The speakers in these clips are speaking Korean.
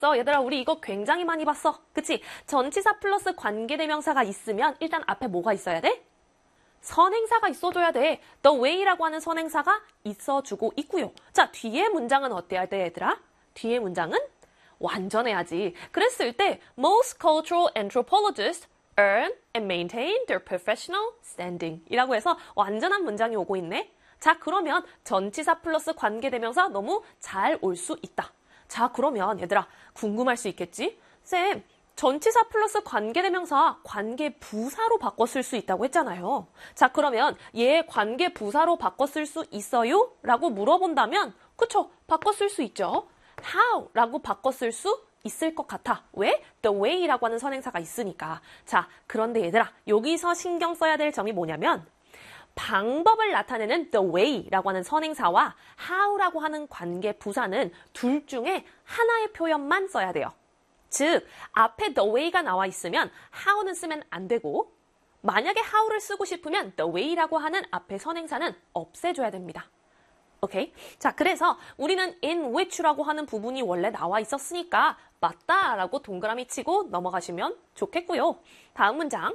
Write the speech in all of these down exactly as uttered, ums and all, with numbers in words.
너 얘들아 우리 이거 굉장히 많이 봤어. 그치? 전치사 플러스 관계대명사가 있으면 일단 앞에 뭐가 있어야 돼? 선행사가 있어줘야 돼. The way라고 하는 선행사가 있어주고 있고요. 자, 뒤에 문장은 어때야 돼 얘들아? 뒤에 문장은 완전해야지. 그랬을 때 most cultural anthropologists earn and maintain their professional standing 이라고 해서 완전한 문장이 오고 있네. 자, 그러면 전치사 플러스 관계대명사 너무 잘 올 수 있다. 자, 그러면 얘들아 궁금할 수 있겠지? 쌤, 전치사 플러스 관계대명사 관계부사로 바꿔 쓸 수 있다고 했잖아요. 자, 그러면 얘 관계부사로 바꿔 쓸 수 있어요? 라고 물어본다면 그쵸, 바꿔 쓸 수 있죠. how 라고 바꿔 쓸 수 있을 것 같아. 왜? the way라고 하는 선행사가 있으니까. 자, 그런데 얘들아 여기서 신경 써야 될 점이 뭐냐면 방법을 나타내는 the way라고 하는 선행사와 how라고 하는 관계 부사는 둘 중에 하나의 표현만 써야 돼요. 즉, 앞에 the way가 나와 있으면 how는 쓰면 안 되고 만약에 how를 쓰고 싶으면 the way라고 하는 앞에 선행사는 없애줘야 됩니다. 오케이? 자, 그래서 우리는 in which라고 하는 부분이 원래 나와 있었으니까 맞다라고 동그라미 치고 넘어가시면 좋겠고요. 다음 문장.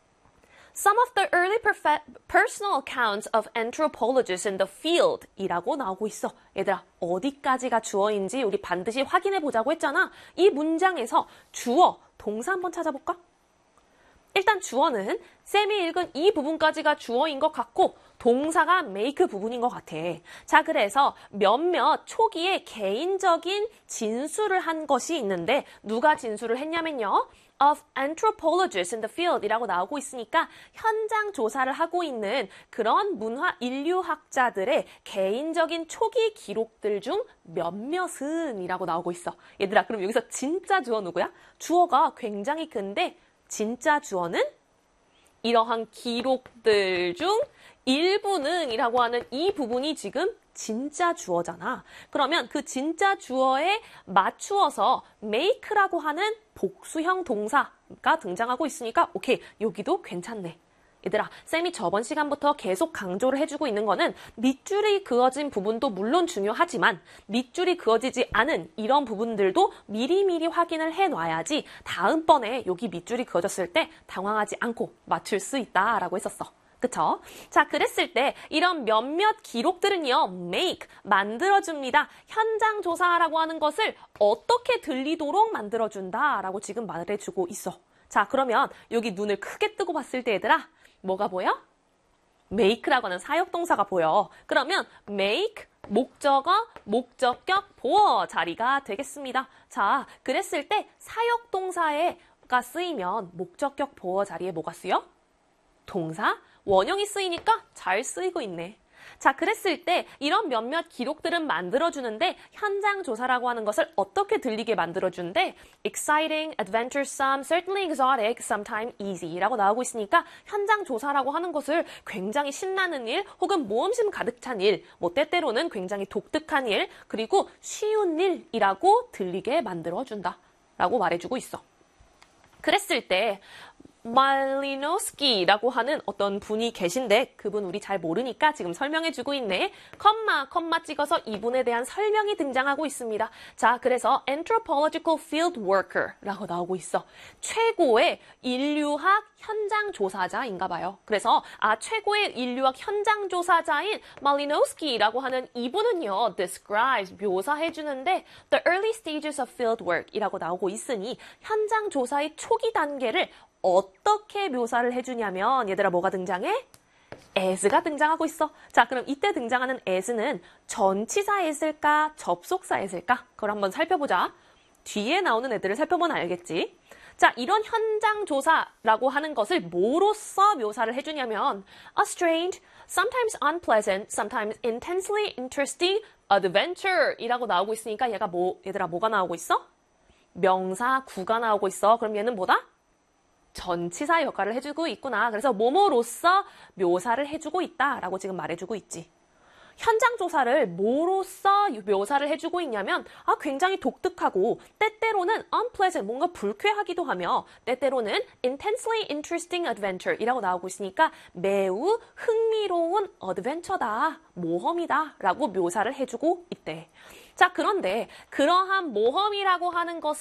Some of the early personal accounts of anthropologists in the field 이라고 나오고 있어. 얘들아, 어디까지가 주어인지 우리 반드시 확인해 보자고 했잖아. 이 문장에서 주어, 동사 한번 찾아볼까? 일단 주어는 쌤이 읽은 이 부분까지가 주어인 것 같고 동사가 make 부분인 것 같아. 자, 그래서 몇몇 초기에 개인적인 진술을 한 것이 있는데 누가 진술을 했냐면요. of anthropologists in the field 이라고 나오고 있으니까 현장 조사를 하고 있는 그런 문화 인류학자들의 개인적인 초기 기록들 중 몇몇은 이라고 나오고 있어. 얘들아, 그럼 여기서 진짜 주어 누구야? 주어가 굉장히 큰데 진짜 주어는 이러한 기록들 중 일부는 이라고 하는 이 부분이 지금 진짜 주어잖아. 그러면 그 진짜 주어에 맞추어서 make라고 하는 복수형 동사가 등장하고 있으니까 오케이, 여기도 괜찮네. 얘들아, 쌤이 저번 시간부터 계속 강조를 해주고 있는 거는 밑줄이 그어진 부분도 물론 중요하지만 밑줄이 그어지지 않은 이런 부분들도 미리미리 확인을 해놔야지 다음번에 여기 밑줄이 그어졌을 때 당황하지 않고 맞출 수 있다라고 했었어. 그쵸? 자, 그랬을 때 이런 몇몇 기록들은요, make, 만들어줍니다. 현장 조사라고 하는 것을 어떻게 들리도록 만들어준다라고 지금 말해주고 있어. 자, 그러면 여기 눈을 크게 뜨고 봤을 때 얘들아, 뭐가 보여? make라고 하는 사역동사가 보여. 그러면 make, 목적어, 목적격, 보어 자리가 되겠습니다. 자, 그랬을 때 사역동사가 쓰이면 목적격, 보어 자리에 뭐가 쓰여? 동사, 원형이 쓰이니까 잘 쓰이고 있네. 자, 그랬을 때 이런 몇몇 기록들은 만들어주는데 현장 조사라고 하는 것을 어떻게 들리게 만들어주는데 exciting, adventuresome, certainly exotic, sometimes easy 라고 나오고 있으니까 현장 조사라고 하는 것을 굉장히 신나는 일 혹은 모험심 가득 찬 일, 뭐 때때로는 굉장히 독특한 일, 그리고 쉬운 일이라고 들리게 만들어준다 라고 말해주고 있어. 그랬을 때 말리노스키라고 하는 어떤 분이 계신데 그분 우리 잘 모르니까 지금 설명해주고 있네. 컴마, 컴마 찍어서 이분에 대한 설명이 등장하고 있습니다. 자, 그래서 anthropological field worker라고 나오고 있어. 최고의 인류학 현장 조사자인가 봐요. 그래서 아 최고의 인류학 현장 조사자인 말리노스키라고 하는 이분은요, describes, 묘사해주는데 the early stages of field work이라고 나오고 있으니 현장 조사의 초기 단계를 어떻게 묘사를 해주냐면 얘들아 뭐가 등장해? as가 등장하고 있어. 자, 그럼 이때 등장하는 as는 전치사 as일까? 접속사 as일까? 그걸 한번 살펴보자. 뒤에 나오는 애들을 살펴보면 알겠지? 자, 이런 현장 조사라고 하는 것을 뭐로써 묘사를 해주냐면 a strange, sometimes unpleasant, sometimes intensely interesting adventure 이라고 나오고 있으니까 얘가 뭐, 얘들아 뭐가 나오고 있어? 명사, 구가 나오고 있어. 그럼 얘는 뭐다? 전치사 역할을 해주고 있구나. 그래서 뭐뭐로써 묘사를 해주고 있다라고 지금 말해주고 있지. 현장 조사를 뭐로써 묘사를 해주고 있냐면 아 굉장히 독특하고 때때로는 unpleasant, 뭔가 불쾌하기도 하며 때때로는 intensely interesting adventure 이라고 나오고 있으니까 매우 흥미로운 어드벤처다, 모험이다 라고 묘사를 해주고 있대. 자, 그런데 그러한 모험이라고 하는 것